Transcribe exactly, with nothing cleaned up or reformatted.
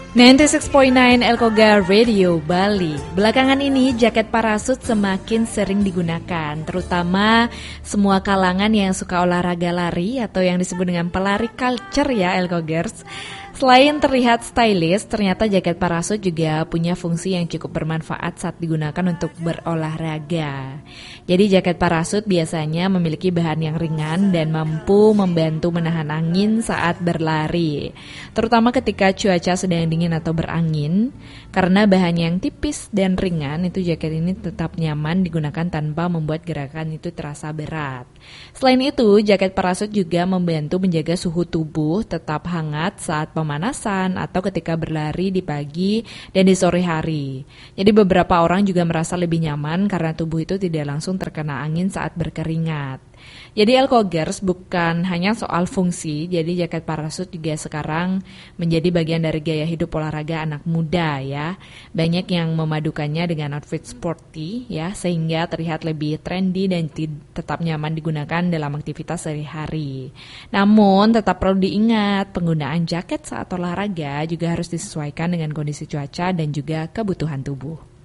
sembilan puluh enam koma sembilan Elkoga Radio Bali. Belakangan ini jaket parasut semakin sering digunakan, terutama semua kalangan yang suka olahraga lari atau yang disebut dengan pelari culture ya Elkogers. Selain terlihat stylish, ternyata jaket parasut juga punya fungsi yang cukup bermanfaat saat digunakan untuk berolahraga. Jadi jaket parasut biasanya memiliki bahan yang ringan dan mampu membantu menahan angin saat berlari, terutama ketika cuaca sedang dingin atau berangin. Karena bahan yang tipis dan ringan, itu jaket ini tetap nyaman digunakan tanpa membuat gerakan itu terasa berat. Selain itu, jaket parasut juga membantu menjaga suhu tubuh tetap hangat saat pemanasan atau ketika berlari di pagi dan di sore hari. Jadi beberapa orang juga merasa lebih nyaman karena tubuh itu tidak langsung terkena angin saat berkeringat. Jadi Elkogers bukan hanya soal fungsi, jadi jaket parasut juga sekarang menjadi bagian dari gaya hidup olahraga anak muda ya. Banyak yang memadukannya dengan outfit sporty ya, sehingga terlihat lebih trendy dan tetap nyaman digunakan dalam aktivitas sehari-hari. Namun tetap perlu diingat, penggunaan jaket saat olahraga juga harus disesuaikan dengan kondisi cuaca dan juga kebutuhan tubuh.